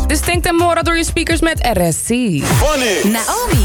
Dus denk Temora door je speakers met RSC. Naomi.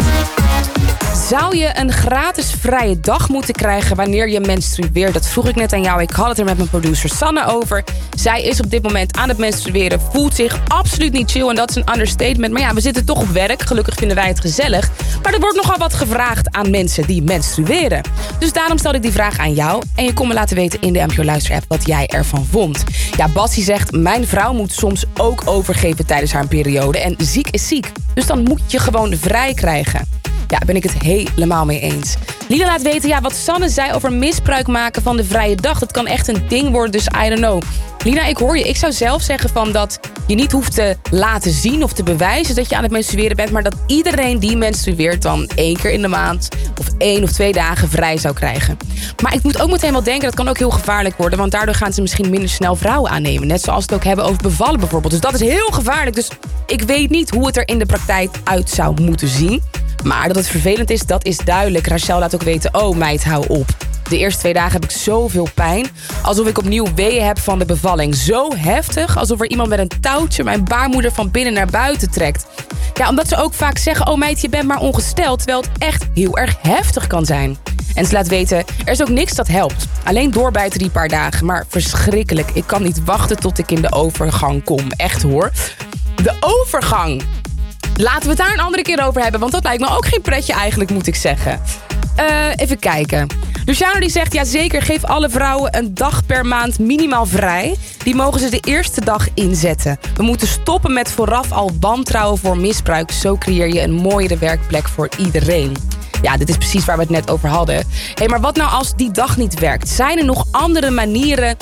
Zou je een gratis vrije dag moeten krijgen wanneer je menstrueert? Dat vroeg ik net aan jou. Ik had het er met mijn producer Sanne over. Zij is op dit moment aan het menstrueren. Voelt zich absoluut niet chill en dat is een understatement. Maar ja, we zitten toch op werk. Gelukkig vinden wij het gezellig. Maar er wordt nogal wat gevraagd aan mensen die menstrueren. Dus daarom stelde ik die vraag aan jou. En je kon me laten weten in de NPO Luister app wat jij ervan vond. Ja, Bassie zegt, mijn vrouw moet soms ook overgeven tijdens haar periode. En ziek is ziek. Dus dan moet je gewoon vrij krijgen. Ja, ben ik het helemaal mee eens. Lina laat weten, ja, wat Sanne zei over misbruik maken van de vrije dag. Dat kan echt een ding worden, dus I don't know. Lina, ik hoor je. Ik zou zelf zeggen van dat je niet hoeft te laten zien of te bewijzen dat je aan het menstrueren bent. Maar dat iedereen die menstrueert dan 1 keer in de maand of 1 of 2 dagen vrij zou krijgen. Maar ik moet ook meteen wel denken, dat kan ook heel gevaarlijk worden. Want daardoor gaan ze misschien minder snel vrouwen aannemen. Net zoals we het ook hebben over bevallen bijvoorbeeld. Dus dat is heel gevaarlijk. Dus ik weet niet hoe het er in de praktijk uit zou moeten zien. Maar dat het vervelend is, dat is duidelijk. Rachel laat ook weten, oh meid, hou op. De eerste 2 dagen heb ik zoveel pijn. Alsof ik opnieuw weeën heb van de bevalling. Zo heftig, alsof er iemand met een touwtje mijn baarmoeder van binnen naar buiten trekt. Ja, omdat ze ook vaak zeggen, oh meid, je bent maar ongesteld. Terwijl het echt heel erg heftig kan zijn. En ze laat weten, er is ook niks dat helpt. Alleen doorbijten die paar dagen. Maar verschrikkelijk. Ik kan niet wachten tot ik in de overgang kom. Echt hoor. De overgang. Laten we het daar een andere keer over hebben. Want dat lijkt me ook geen pretje eigenlijk, moet ik zeggen. Even kijken. Luciano die zegt, ja zeker, geef alle vrouwen een dag per maand minimaal vrij. Die mogen ze de eerste dag inzetten. We moeten stoppen met vooraf al wantrouwen voor misbruik. Zo creëer je een mooiere werkplek voor iedereen. Ja, dit is precies waar we het net over hadden. Hé, maar wat nou als die dag niet werkt? Zijn er nog andere manieren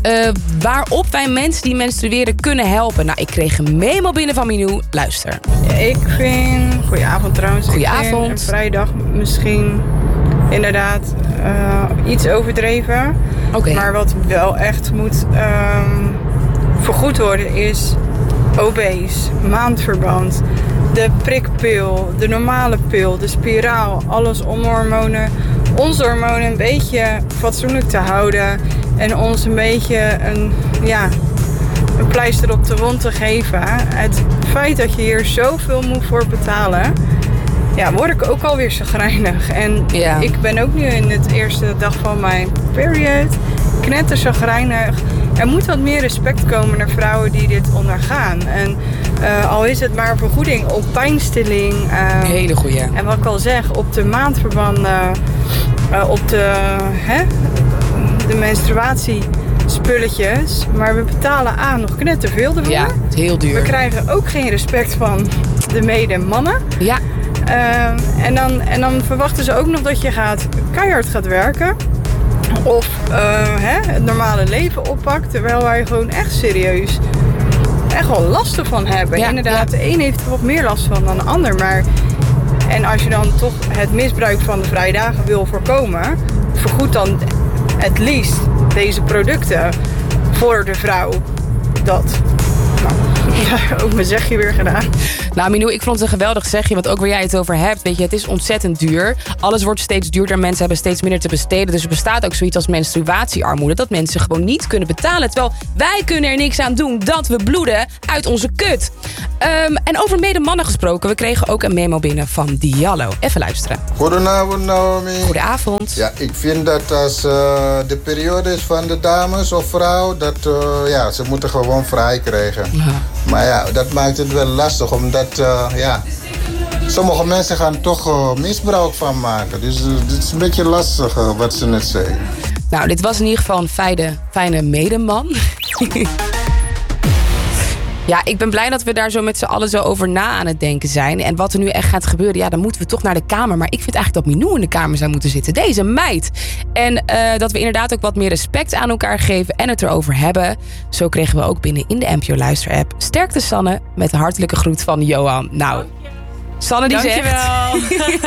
waarop wij mensen die menstrueren kunnen helpen? Nou, ik kreeg een memo binnen van Minou. Luister. Ik vind... Goedenavond trouwens. Goedenavond. Ik vind een vrijdag misschien inderdaad iets overdreven. Oké. Maar wat wel echt moet vergoed worden is OB's, maandverband, de prikpil, de normale pil, de spiraal, alles om hormonen, onze hormonen een beetje fatsoenlijk te houden en ons een beetje een pleister op de wond te geven. Het feit dat je hier zoveel moet voor betalen, ja, word ik ook alweer chagrijnig. En ja. Ik ben ook nu in het eerste dag van mijn period knetter chagrijnig. Er moet wat meer respect komen naar vrouwen die dit ondergaan. En al is het maar vergoeding op pijnstilling. Hele goeie. En wat ik al zeg, op de maandverbanden, op de menstruatiespulletjes. Maar we betalen aan nog knetterveel ervoor. Ja, het is heel duur. We krijgen ook geen respect van de medemannen. Ja. En dan verwachten ze ook nog dat je keihard gaat werken. Of het normale leven oppakt. Terwijl wij gewoon echt serieus echt wel last ervan hebben. Ja, inderdaad, de een heeft er wat meer last van dan de ander. En als je dan toch het misbruik van de vrije dagen wil voorkomen, vergoed dan het liefst deze producten voor de vrouw. Dat. Ja, ook mijn zegje weer gedaan. Nou, Minou, ik vond het een geweldig zegje, want ook waar jij het over hebt, weet je, het is ontzettend duur. Alles wordt steeds duurder, mensen hebben steeds minder te besteden. Dus er bestaat ook zoiets als menstruatiearmoede, dat mensen gewoon niet kunnen betalen. Terwijl wij kunnen er niks aan doen dat we bloeden uit onze kut. En over medemannen gesproken, we kregen ook een memo binnen van Diallo. Even luisteren. Goedenavond, Naomi. Goedenavond. Ja, ik vind dat als de periode is van de dames of vrouw, dat ze moeten gewoon vrij krijgen. Ja. Maar ja, dat maakt het wel lastig, omdat sommige mensen gaan toch misbruik van maken. Dus het is een beetje lastig wat ze net zei. Nou, dit was in ieder geval een fijne medeman. Ja, ik ben blij dat we daar zo met z'n allen zo over na aan het denken zijn. En wat er nu echt gaat gebeuren, ja, dan moeten we toch naar de Kamer. Maar ik vind eigenlijk dat Minou in de Kamer zou moeten zitten. Deze meid. En dat we inderdaad ook wat meer respect aan elkaar geven en het erover hebben. Zo kregen we ook binnen in de NPO Luister app. Sterkte Sanne, met de hartelijke groet van Johan. Nou, Sanne die zegt...